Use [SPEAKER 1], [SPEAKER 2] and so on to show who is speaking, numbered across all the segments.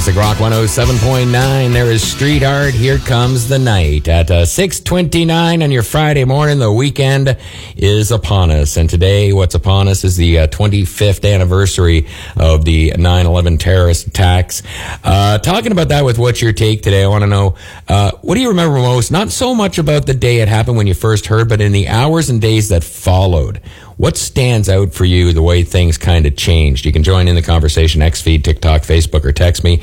[SPEAKER 1] Classic Rock 107.9. There is Street Art. Here comes the night. At 6:29 on your Friday morning, the weekend is upon us. And today, what's upon us is the 25th anniversary of the 9/11 terrorist attacks. Talking about that with What's Your Take today, I want to know, what do you remember most? Not so much about the day it happened when you first heard, but in the hours and days that followed. What stands out for you, the way things kind of changed? You can join in the conversation, Xfeed, TikTok, Facebook, or text me,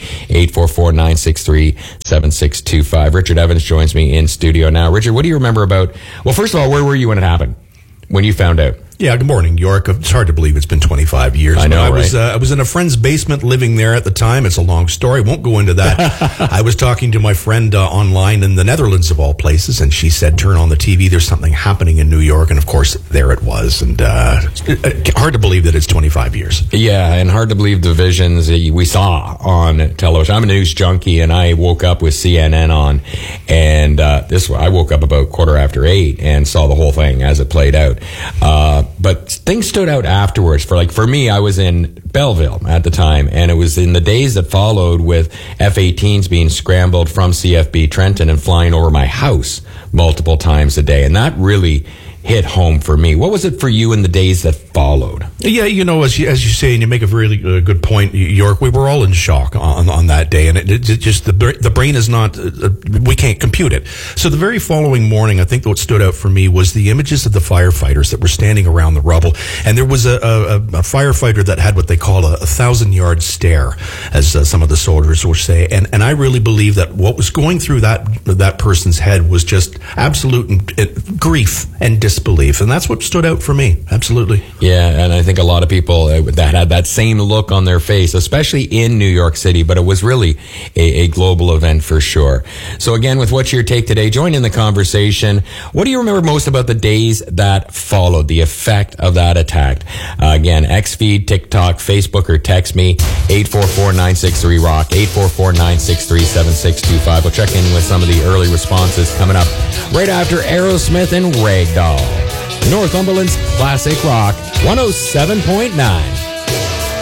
[SPEAKER 1] 844-963-7625. Richard Evans joins me in studio now. Richard, what do you remember about, well, first of all, where were you when it happened? When you found out?
[SPEAKER 2] Yeah, good morning, York. It's hard to believe it's been 25 years.
[SPEAKER 1] I know,
[SPEAKER 2] I
[SPEAKER 1] right?
[SPEAKER 2] was in a friend's basement living there at the time. It's a long story. Won't go into that. I was talking to my friend online in the Netherlands, of all places, and she said, turn on the TV. There's something happening in New York. And, of course, there it was. And hard to believe that it's 25 years.
[SPEAKER 1] Yeah, and hard to believe the visions we saw on television. I'm a news junkie, and I woke up with CNN on. And I woke up about 8:15 and saw the whole thing as it played out. But things stood out afterwards. For me, I was in Belleville at the time, and it was in the days that followed with F-18s being scrambled from CFB Trenton and flying over my house multiple times a day. And that really hit home for me. What was it for you in the days that followed?
[SPEAKER 2] Yeah, as you say, and you make a really good point, York, we were all in shock on that day, and it just the brain is not, we can't compute it. So the very following morning, I think what stood out for me was the images of the firefighters that were standing around the rubble, and there was a firefighter that had what they call a 1,000-yard stare, as some of the soldiers will say, and I really believe that what was going through that person's head was just absolute grief and disbelief, and that's what stood out for me. Absolutely.
[SPEAKER 1] Yeah, and I think a lot of people that had that same look on their face, especially in New York City, but it was really a global event for sure. So again, with What's Your Take today, join in the conversation. What do you remember most about the days that followed, the effect of that attack? Again, Xfeed, TikTok, Facebook, or text me, 844-963-ROCK, 844-963-7625. We'll check in with some of the early responses coming up right after Aerosmith and Ragdoll. Northumberland's Classic Rock 107.9.